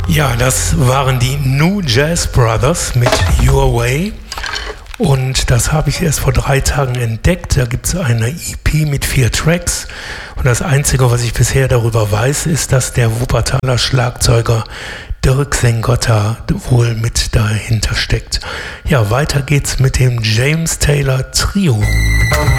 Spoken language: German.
Ja, das waren die New Jazz Brothers mit Your Way. Und das habe ich erst vor 3 Tagen entdeckt. Da gibt es eine EP mit 4 Tracks. Und das Einzige, was ich bisher darüber weiß, ist, dass der Wuppertaler Schlagzeuger Dirk Sengotta wohl mit dahinter steckt. Ja, weiter geht's mit dem James Taylor Trio.